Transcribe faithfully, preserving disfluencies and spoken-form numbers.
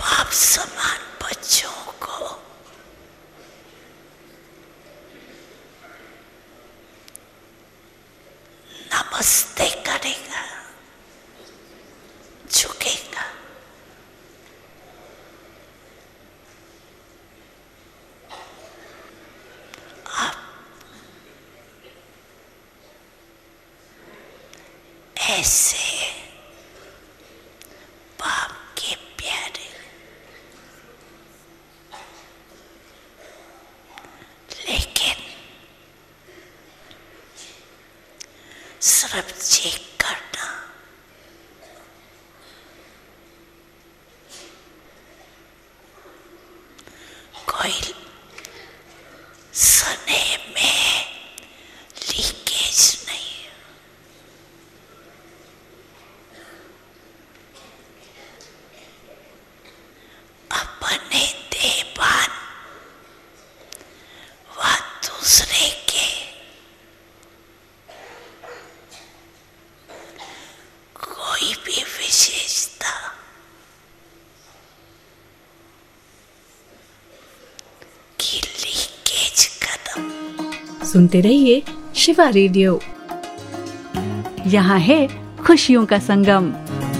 बाप समान बच्चों को नमस्ते करेगा, झुकेगा। आप ऐसे बाप के प्यारे, लेकिन सिर्फ चेक करना, कोई सने में लीकेज नहीं। अपने देवान व दूसरे के कोई भी विशेषता की लीकेज कदम। सुनते रहिए शिवा रेडियो, यहाँ है खुशियों का संगम।